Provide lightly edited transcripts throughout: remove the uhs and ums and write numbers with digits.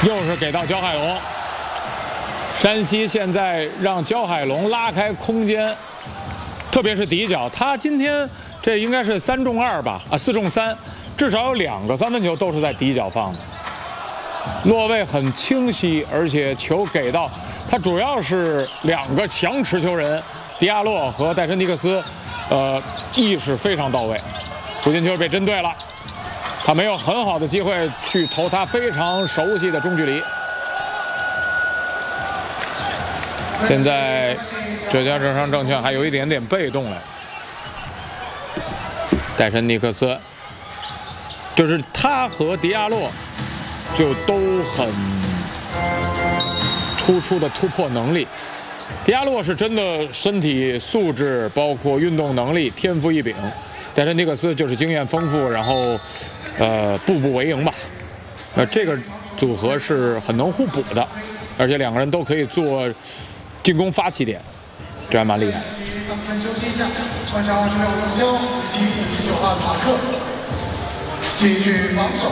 又是给到焦海龙。山西现在让焦海龙拉开空间，特别是底角，他今天这应该是3中2吧？啊，4中3，至少有2个3分球都是在底角放的，落位很清晰，而且球给到他主要是2个强持球人迪亚洛和戴森尼克斯，意识非常到位。出界球被针对了，他没有很好的机会去投他非常熟悉的中距离。现在浙江政商证券还有一点点被动了。戴森尼克斯，就是他和迪亚洛就都很突出的突破能力。迪亚洛是真的身体素质，包括运动能力天赋异禀。戴森尼克斯就是经验丰富，然后步步为营吧。这个组合是很能互补的，而且2个人都可以做进攻发起点，这还蛮厉害。 3分休息一下，换上26号邓潇以及59号马克，继续防守。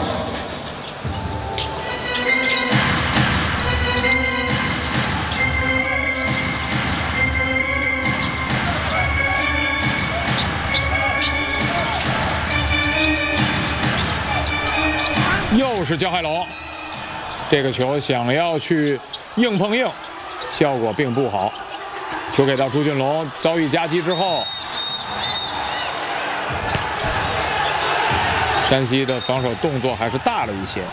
又是焦海龙，这个球想要去硬碰硬，效果并不好。球给到朱俊龙，遭遇夹击之后，山西的防守动作还是大了一些。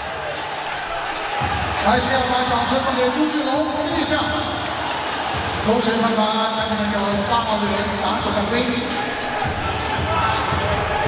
还是要把掌声送给朱俊龙鼓励一下。同时看看下面有8号队员打手的规律。